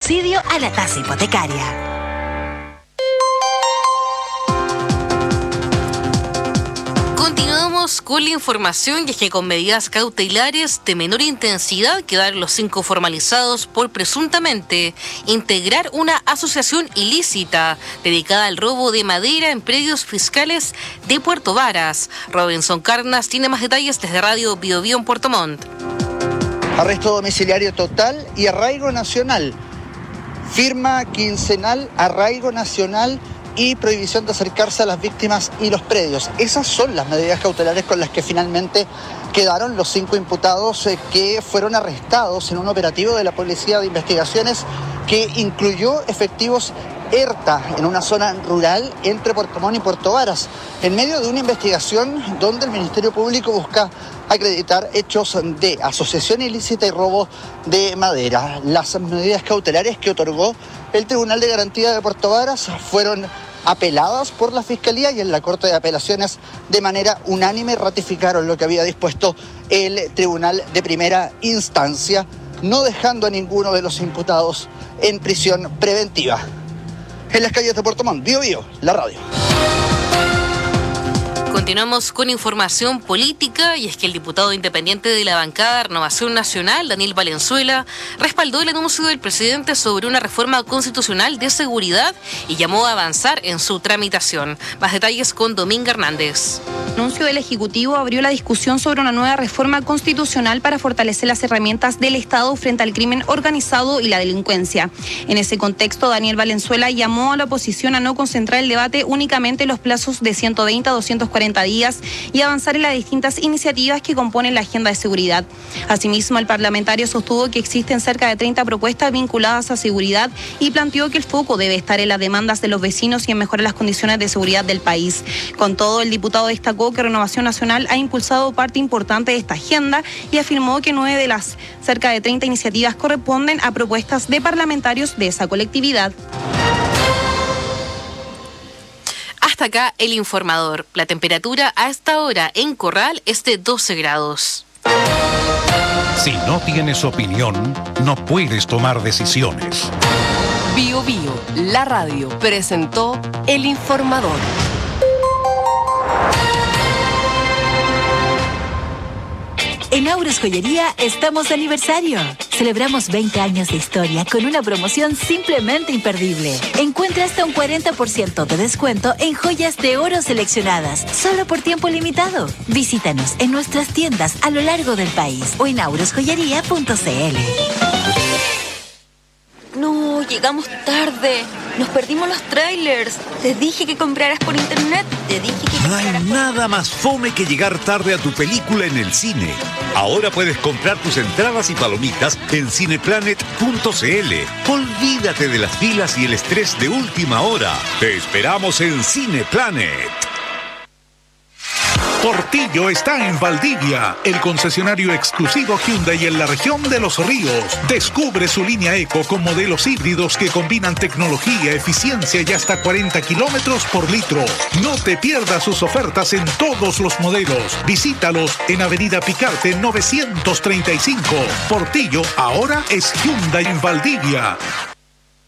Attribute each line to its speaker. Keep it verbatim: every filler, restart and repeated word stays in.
Speaker 1: subsidio a la tasa hipotecaria.
Speaker 2: Continuamos con la información, y es que con medidas cautelares de menor intensidad quedaron los cinco formalizados por presuntamente integrar una asociación ilícita dedicada al robo de madera en predios fiscales de Puerto Varas. Robinson Carnas tiene más detalles desde Radio Bio Bio en Puerto Montt.
Speaker 3: Arresto domiciliario total y arraigo nacional. Firma quincenal, arraigo nacional y prohibición de acercarse a las víctimas y los predios. Esas son las medidas cautelares con las que finalmente quedaron los cinco imputados eh, que fueron arrestados en un operativo de la Policía de Investigaciones que incluyó efectivos ERTA en una zona rural entre Puerto Montt y Puerto Varas, en medio de una investigación donde el Ministerio Público busca acreditar hechos de asociación ilícita y robo de madera. Las medidas cautelares que otorgó el Tribunal de Garantía de Puerto Varas fueron apeladas por la Fiscalía, y en la Corte de Apelaciones de manera unánime ratificaron lo que había dispuesto el Tribunal de Primera Instancia, no dejando a ninguno de los imputados en prisión preventiva. En las calles de Puerto Montt, Bio Bio, la radio.
Speaker 2: Continuamos con información política, y es que el diputado independiente de la bancada de Renovación Nacional, Daniel Valenzuela, respaldó el anuncio del presidente sobre una reforma constitucional de seguridad y llamó a avanzar en su tramitación. Más detalles con Dominga Hernández.
Speaker 4: El anuncio del Ejecutivo abrió la discusión sobre una nueva reforma constitucional para fortalecer las herramientas del Estado frente al crimen organizado y la delincuencia. En ese contexto, Daniel Valenzuela llamó a la oposición a no concentrar el debate únicamente en los plazos de ciento veinte a doscientos cuarenta días y avanzar en las distintas iniciativas que componen la agenda de seguridad. Asimismo, el parlamentario sostuvo que existen cerca de treinta propuestas vinculadas a seguridad y planteó que el foco debe estar en las demandas de los vecinos y en mejorar las condiciones de seguridad del país. Con todo, el diputado destacó que Renovación Nacional ha impulsado parte importante de esta agenda y afirmó que nueve de las cerca de treinta iniciativas corresponden a propuestas de parlamentarios de esa colectividad.
Speaker 2: Hasta acá el informador. La temperatura a esta hora en Corral es de doce grados.
Speaker 5: Si no tienes opinión, no puedes tomar decisiones.
Speaker 6: Bio Bio, la radio, presentó el informador.
Speaker 1: En Auros Joyería estamos de aniversario. Celebramos veinte años de historia con una promoción simplemente imperdible. Encuentra hasta un cuarenta por ciento de descuento en joyas de oro seleccionadas, solo por tiempo limitado. Visítanos en nuestras tiendas a lo largo del país o en auros joyería punto c l.
Speaker 7: No, llegamos tarde. Nos perdimos los trailers. Te dije que compraras por internet. Te dije que
Speaker 8: No hay nada más fome que llegar tarde a tu película en el cine. Ahora puedes comprar tus entradas y palomitas en cineplanet punto c l. Olvídate de las filas y el estrés de última hora. Te esperamos en Cineplanet.
Speaker 5: Portillo está en Valdivia, el concesionario exclusivo Hyundai en la región de Los Ríos. Descubre su línea Eco con modelos híbridos que combinan tecnología, eficiencia y hasta cuarenta kilómetros por litro. No te pierdas sus ofertas en todos los modelos. Visítalos en Avenida Picarte novecientos treinta y cinco. Portillo ahora es Hyundai en Valdivia.